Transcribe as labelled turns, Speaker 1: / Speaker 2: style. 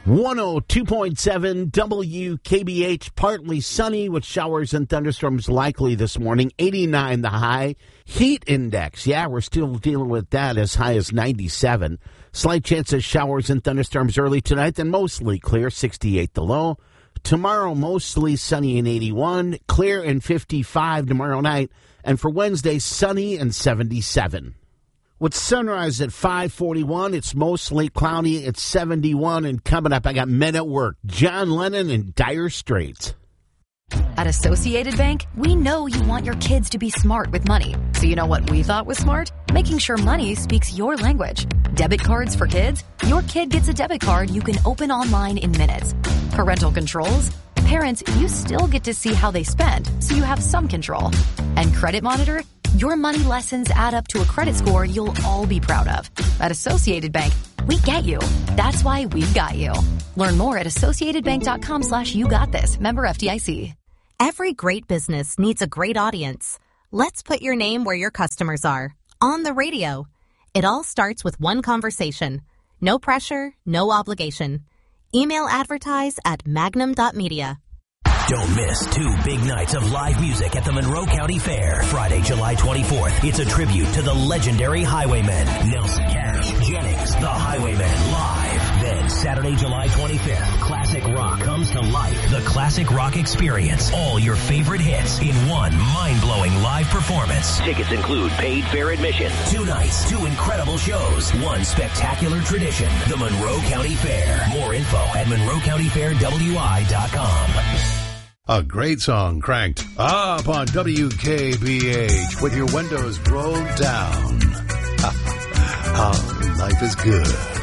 Speaker 1: 102.7 WKBH, partly sunny with showers and thunderstorms likely this morning. 89 the high. Heat index, yeah, we're still dealing with that, as high as 97. Slight chance of showers and thunderstorms early tonight, then mostly clear, 68 the low. Tomorrow, mostly sunny and 81. Clear and 55 tomorrow night. And for Wednesday, sunny and 77. With sunrise at 5:41, it's mostly cloudy. It's 71, and coming up, I got Men at Work, John Lennon and Dire Straits.
Speaker 2: At Associated Bank, we know you want your kids to be smart with money. So you know what we thought was smart? Making sure money speaks your language. Debit cards for kids? Your kid gets a debit card you can open online in minutes. Parental controls? Parents, you still get to see how they spend, so you have some control. And Credit Monitor? Your money lessons add up to a credit score you'll all be proud of. At Associated Bank, we get you. That's why we've got you. Learn more at associatedbank.com/YouGotThis. Member FDIC.
Speaker 3: Every great business needs a great audience. Let's put your name where your customers are. On the radio. It all starts with one conversation. No pressure, no obligation. Email advertise at magnum.media.
Speaker 4: Don't miss 2 big nights of live music at the Monroe County Fair. Friday, July 24th. It's a tribute to the legendary Highwaymen. Nelson Cash, Jennings, the Highwaymen live. Then Saturday, July 25th. Classic rock comes to life. The Classic Rock Experience. All your favorite hits in one mind-blowing live performance. Tickets include paid fair admission. 2 nights, 2 incredible shows. 1 spectacular tradition. The Monroe County Fair. More info at MonroeCountyFairWI.com.
Speaker 5: A great song cranked up on WKBH with your windows rolled down. Life is good.